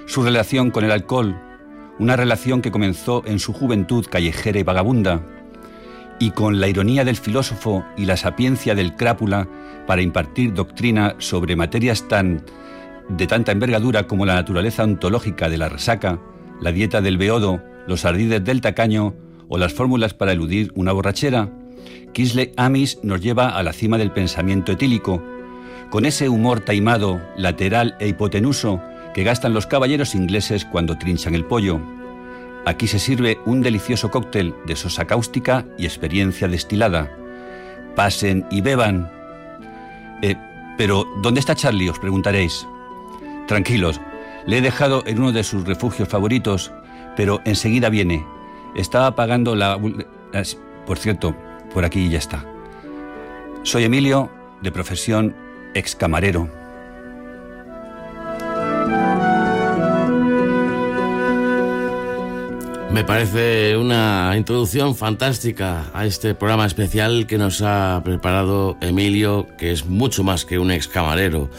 su relación con el alcohol, una relación que comenzó en su juventud callejera y vagabunda, y con la ironía del filósofo y la sapiencia del crápula para impartir doctrina sobre materias de tanta envergadura como la naturaleza ontológica de la resaca, la dieta del beodo, los ardides del tacaño o las fórmulas para eludir una borrachera. Kingsley Amis nos lleva a la cima del pensamiento etílico, con ese humor taimado, lateral e hipotenuso que gastan los caballeros ingleses cuando trinchan el pollo. Aquí se sirve un delicioso cóctel de sosa cáustica y experiencia destilada. Pasen y beban. Pero, ¿dónde está Charlie?, os preguntaréis. Tranquilos, le he dejado en uno de sus refugios favoritos, pero enseguida viene. Estaba pagando la... Por cierto, por aquí ya está. Soy Emilio, de profesión ex camarero. Me parece una introducción fantástica a este programa especial que nos ha preparado Emilio, que es mucho más que un ex camarero.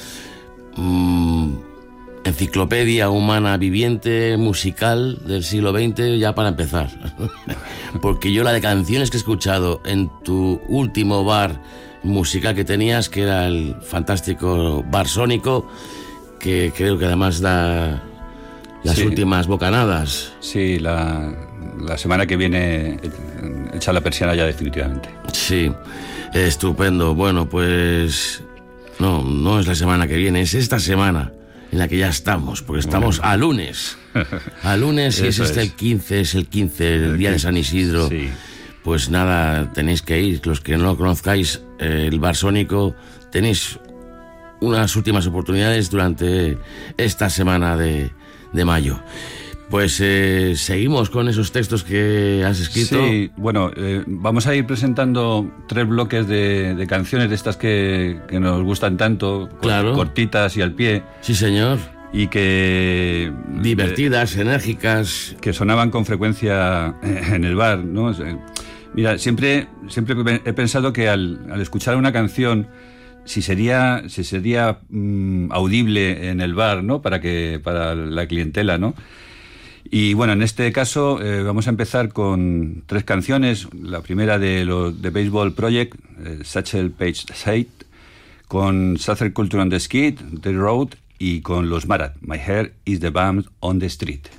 Enciclopedia humana viviente, musical del siglo XX, ya para empezar. Porque yo la de canciones que he escuchado en tu último bar musical que tenías, que era el fantástico Bar Sónico, que creo que además da las últimas bocanadas. Sí, la semana que viene echa la persiana ya definitivamente. Sí, estupendo. Bueno, pues no es la semana que viene, es esta semana en la que ya estamos, porque estamos a lunes. A lunes, y es el 15, el día de San Isidro. Sí. Pues nada, tenéis que ir. Los que no lo conozcáis, el Bar Sónico, tenéis unas últimas oportunidades durante esta semana de mayo. Pues seguimos con esos textos que has escrito. Sí, bueno, vamos a ir presentando 3 bloques de canciones de estas que nos gustan tanto, claro, cortitas y al pie. Sí, señor. Y que... divertidas, enérgicas. Que sonaban con frecuencia en el bar, ¿no? Mira, siempre he pensado que al escuchar una canción, si sería audible en el bar, ¿no? Para la clientela, ¿no? Y bueno, en este caso vamos a empezar con 3 canciones. La primera de los The Baseball Project, Satchel Paige State, con Southern Culture on the Skid, The Road, y con los Marat, My Hair is the Bump on the Street.